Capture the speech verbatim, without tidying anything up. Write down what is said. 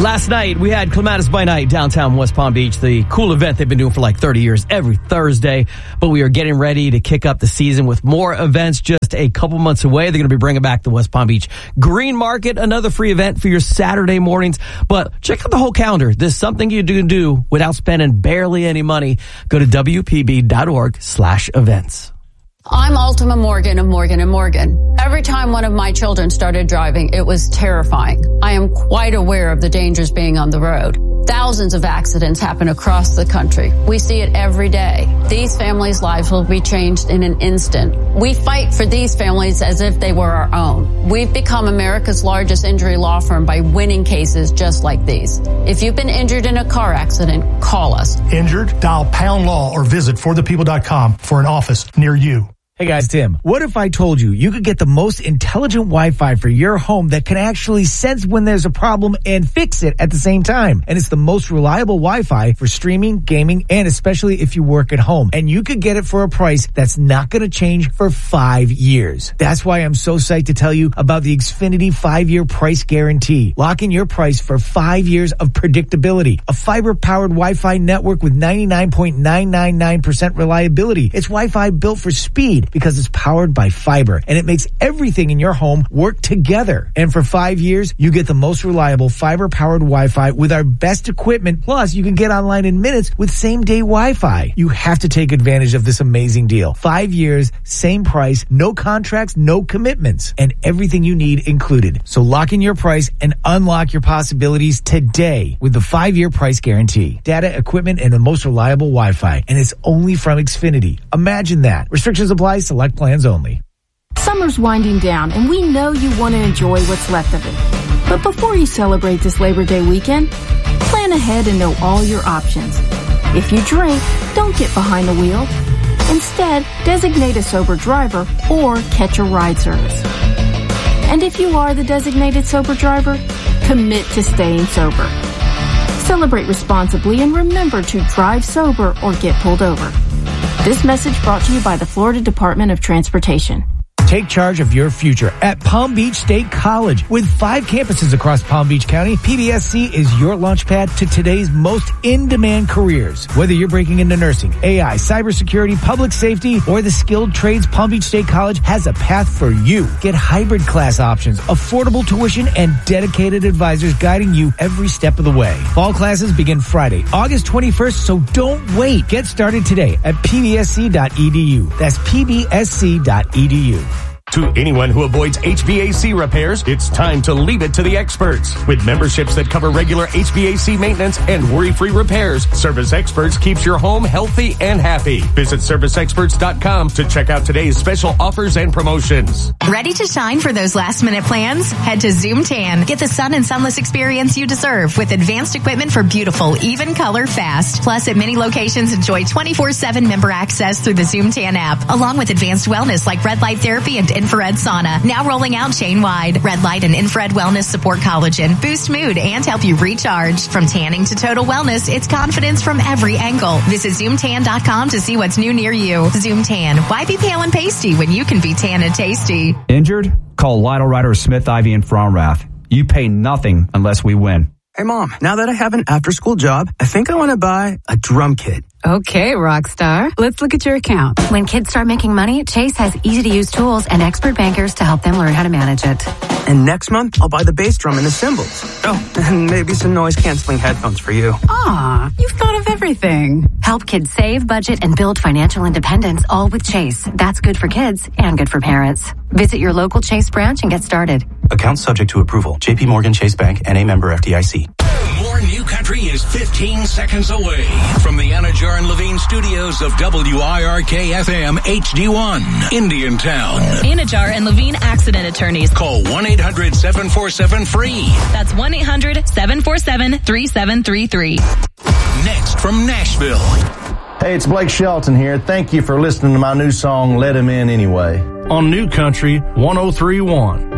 Last night, we had Clematis by Night downtown West Palm Beach, the cool event they've been doing for like thirty years every Thursday. But we are getting ready to kick up the season with more events just a couple months away. They're going to be bringing back the West Palm Beach Green Market, another free event for your Saturday mornings. But check out the whole calendar. There's something you can do without spending barely any money. Go to W P B dot org slash events. I'm Ultima Morgan of Morgan and Morgan. Every time one of my children started driving, it was terrifying. I am quite aware of the dangers being on the road. Thousands of accidents happen across the country. We see it every day. These families' lives will be changed in an instant. We fight for these families as if they were our own. We've become America's largest injury law firm by winning cases just like these. If you've been injured in a car accident, call us. Injured? Dial pound law or visit for the people dot com for an office near you. Hey guys, Tim. What if I told you you could get the most intelligent Wi-Fi for your home that can actually sense when there's a problem and fix it at the same time? And it's the most reliable Wi-Fi for streaming, gaming, and especially if you work at home. And you could get it for a price that's not going to change for five years. That's why I'm so psyched to tell you about the Xfinity five-year price guarantee. Lock in your price for five years of predictability. A fiber-powered Wi-Fi network with ninety-nine point nine nine nine percent reliability. It's Wi-Fi built for speed, because it's powered by fiber, and it makes everything in your home work together. And for five years, you get the most reliable fiber-powered Wi-Fi with our best equipment. Plus, you can get online in minutes with same-day Wi-Fi. You have to take advantage of this amazing deal. Five years, same price, no contracts, no commitments, and everything you need included. So lock in your price and unlock your possibilities today with the five-year price guarantee. Data, equipment, and the most reliable Wi-Fi. And it's only from Xfinity. Imagine that. Restrictions apply. Select plans only. Summer's winding down, and we know you want to enjoy what's left of it. But before you celebrate this Labor Day weekend, plan ahead and know all your options. If you drink, don't get behind the wheel. Instead, designate a sober driver or catch a ride service. And if you are the designated sober driver, commit to staying sober. Celebrate responsibly and remember to drive sober or get pulled over. This message brought to you by the Florida Department of Transportation. Take charge of your future at Palm Beach State College. With five campuses across Palm Beach County, P B S C is your launchpad to today's most in-demand careers. Whether you're breaking into nursing, A I, cybersecurity, public safety, or the skilled trades, Palm Beach State College has a path for you. Get hybrid class options, affordable tuition, and dedicated advisors guiding you every step of the way. Fall classes begin Friday, August twenty-first, so don't wait. Get started today at P B S C dot E D U. That's P B S C dot E D U. To anyone who avoids H V A C repairs, it's time to leave it to the experts. With memberships that cover regular H V A C maintenance and worry-free repairs, Service Experts keeps your home healthy and happy. Visit service experts dot com to check out today's special offers and promotions. Ready to shine for those last-minute plans? Head to Zoom Tan. Get the sun and sunless experience you deserve with advanced equipment for beautiful, even color fast. Plus, at many locations, enjoy twenty-four seven member access through the Zoom Tan app, along with advanced wellness like red light therapy and infrared sauna. Now rolling out chain-wide. Red light and infrared wellness support collagen, boost mood, and help you recharge. From tanning to total wellness, it's confidence from every angle. Visit zoom tan dot com to see what's new near you. Zoom Tan. Why be pale and pasty when you can be tan and tasty? Injured? Call Lytle Ryder Smith, Ivy, and Fromrath. You pay nothing unless we win. Hey, Mom, now that I have an after-school job, I think I want to buy a drum kit. Okay, Rockstar. Let's look at your account. When kids start making money, Chase has easy-to-use tools and expert bankers to help them learn how to manage it. And next month, I'll buy the bass drum and the cymbals. Oh, and maybe some noise-canceling headphones for you. Aw, you've thought of everything. Help kids save, budget, and build financial independence, all with Chase. That's good for kids and good for parents. Visit your local Chase branch and get started. Account subject to approval. J P Morgan Chase Bank, N A member F D I C. More New Country is fifteen seconds away from the Anajar and Levine studios of W I R K F M H D one, Indiantown. Anajar and Levine accident attorneys. Call one eight hundred seven four seven free. That's one eight hundred seven four seven three seven three three. Next from Nashville. Hey, it's Blake Shelton here. Thank you for listening to my new song, Let Him In Anyway. On New Country one oh three point one.